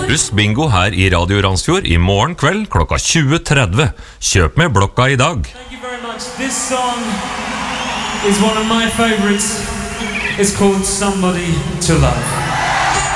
Russ Bingo her I Radio Randsfjord I morgen kveld klokka 20:30. Kjøp med blokka I dag. Thank you very much. This song is one of my favorites. It's called Somebody to Love.